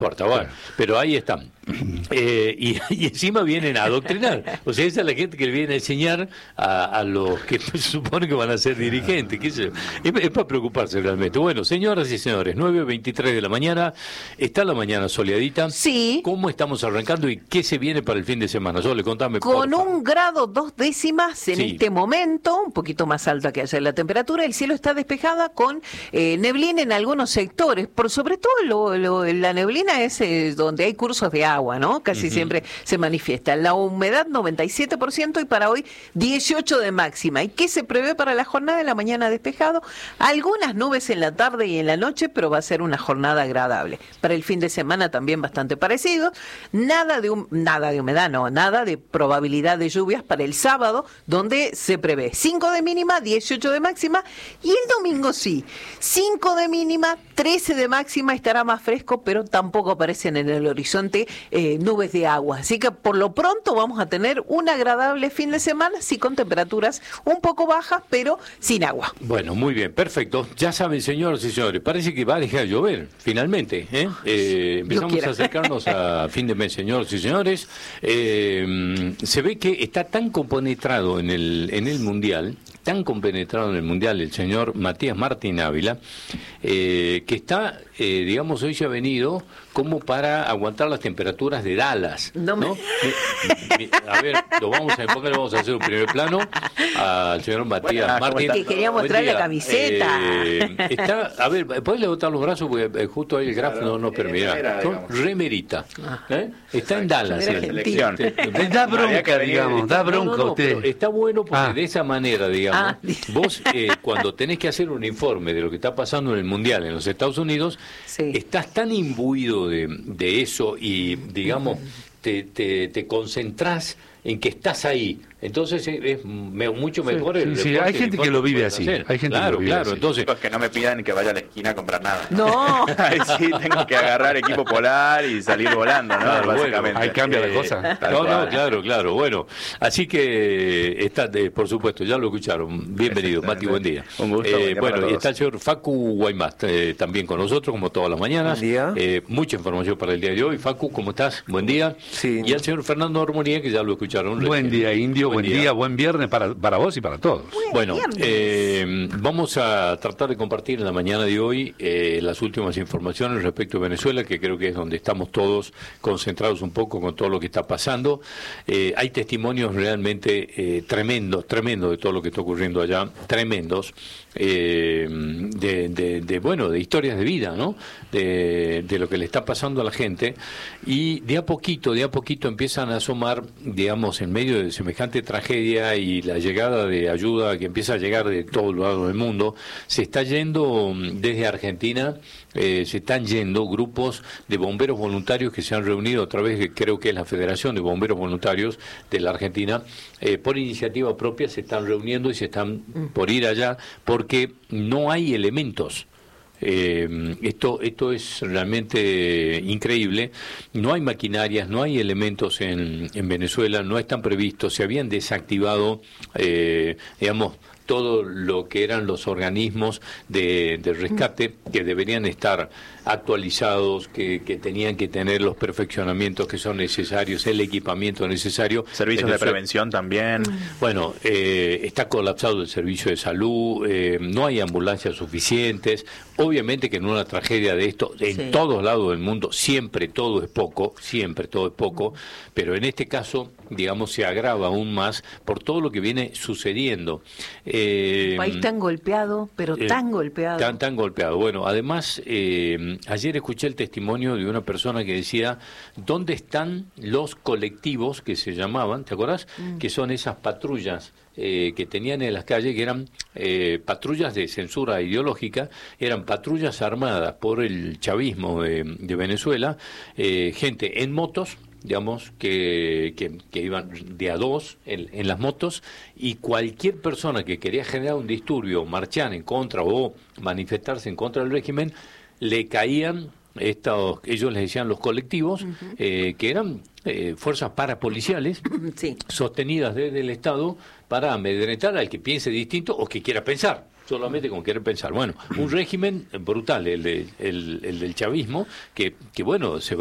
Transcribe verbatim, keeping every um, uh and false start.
importa, bueno, pero ahí están. Eh, y, y encima vienen a adoctrinar. O sea, esa es la gente que le viene a enseñar a, a los que se supone que van a ser dirigentes. ¿Qué sé yo? Es, es para preocuparse realmente. Bueno, señoras y señores, nueve veintitrés de la mañana. ¿Está la mañana soleadita? Sí. ¿Cómo estamos arrancando y qué se viene para el fin de semana? Sole, contame. Con porfa. un grado dos décimas en Sí. este momento, un poquito más alta que ayer la temperatura. El cielo está despejada con eh, neblina en algunos sectores. Por sobre todo lo, lo, la neblina es eh, donde hay cursos de agua, ¿no? Casi uh-huh. siempre se manifiesta. La humedad noventa y siete por ciento y para hoy dieciocho de máxima. ¿Y qué se prevé para la jornada de la mañana? Despejado. Algunas nubes en la tarde y en la noche, pero va a ser una jornada agradable. Para el fin de semana también bastante parecido. Nada de, hum- nada de humedad, no, nada de probabilidad de lluvias para el sábado, donde se prevé cinco de mínima, dieciocho de máxima, y el domingo sí, cinco de mínima, trece de máxima, estará más fresco, pero tampoco aparecen en el horizonte eh, nubes de agua. Así que por lo pronto vamos a tener un agradable fin de semana, sí con temperaturas un poco bajas, pero sin agua. Bueno, muy bien, perfecto. Ya saben, señoras y señores, parece que va a dejar de llover, finalmente. ¿eh? Eh, empezamos a acercarnos a fin de mes, señoras y señores. Eh, se ve que está tan compenetrado en el, en el Mundial, tan compenetrado en el Mundial el señor Matías Martín Ávila, eh, que está, eh, digamos, hoy se ha venido como para aguantar las temperaturas de Dallas, ¿no? ¿no? Mi, mi, a ver, lo vamos a enfocar, vamos a hacer un primer plano al señor Matías bueno, Martín. Que quería mostrar la camiseta. Eh, está, a ver, ¿puedes levantar los brazos? Porque justo ahí el grafo claro, no nos permitirá. Con remerita. ¿eh? Está en Dallas. Selección. Da bronca, digamos, da bronca no, no, no, usted. Está bueno porque ah. de esa manera, digamos, ah. vos eh, cuando tenés que hacer un informe de lo que está pasando en el Mundial en los Estados Unidos, sí. estás tan imbuido de, de eso y, digamos, te, te, te concentrás en que estás ahí. Entonces es mucho mejor sí, el sí, sí. Hay gente que lo vive así. Hay gente claro, que lo vive claro. así. Entonces, que no me pidan que vaya a la esquina a comprar nada. No. Ahí sí tengo que agarrar equipo polar y salir volando, ¿no? Claro, básicamente. Bueno, ahí cambia eh, la cosa. No, no, claro, claro. Bueno, así que está, eh, por supuesto, ya lo escucharon. Bienvenido, Mati, buen día. Un gusto. Eh, bueno, y está el señor Facu Guaymast eh, también con nosotros, como todas las mañanas. Buen día. Eh, mucha información para el día de hoy. Facu, ¿cómo estás? Buen día. Sí. Y al señor Fernando Armonía, que ya lo escucharon. Buen recién. día, Indio. Buen, buen día. día, buen viernes para, para vos y para todos. Bueno, eh, vamos a tratar de compartir en la mañana de hoy eh, las últimas informaciones respecto a Venezuela, que creo que es donde estamos todos concentrados un poco con todo lo que está pasando. Eh, hay testimonios realmente eh, tremendos, tremendos de todo lo que está ocurriendo allá, tremendos, eh, de, de, de, bueno, de historias de vida, ¿no? De, de lo que le está pasando a la gente, y de a poquito, de a poquito empiezan a asomar, digamos, en medio de semejante tragedia y la llegada de ayuda que empieza a llegar de todos lados del mundo, se está yendo desde Argentina, eh, se están yendo grupos de bomberos voluntarios que se han reunido a través de, creo que es la Federación de Bomberos Voluntarios de la Argentina, eh, por iniciativa propia se están reuniendo y se están por ir allá porque no hay elementos. Eh, esto esto es realmente increíble. No hay maquinarias, no hay elementos en, en Venezuela, no están previstos, se habían desactivado, eh, digamos, todo lo que eran los organismos de, de rescate que deberían estar actualizados, que, que tenían que tener los perfeccionamientos que son necesarios, el equipamiento necesario. Servicios Venezuela, de prevención también. Bueno, eh, está colapsado el servicio de salud, eh, no hay ambulancias suficientes. Obviamente que en una tragedia de esto, en sí. todos lados del mundo, siempre todo es poco, siempre todo es poco, pero en este caso, digamos, se agrava aún más por todo lo que viene sucediendo. Eh, Un país tan golpeado, pero eh, tan golpeado. Tan, tan golpeado. Bueno, además, eh, ayer escuché el testimonio de una persona que decía, ¿dónde están los colectivos que se llamaban, ¿te acordás? Mm. Que son esas patrullas eh, que tenían en las calles, que eran eh, patrullas de censura ideológica, eran patrullas armadas por el chavismo de, de Venezuela, eh, gente en motos, digamos, que, que, que iban de a dos en, en las motos, y cualquier persona que quería generar un disturbio, marchar en contra o manifestarse en contra del régimen, le caían estos, ellos les decían los colectivos, uh-huh. eh, que eran eh, fuerzas parapoliciales, sí. sostenidas desde el Estado para amedrentar al que piense distinto o que quiera pensar. solamente con querer pensar. Bueno, un régimen brutal, el, de, el, el del chavismo, que, que bueno, se va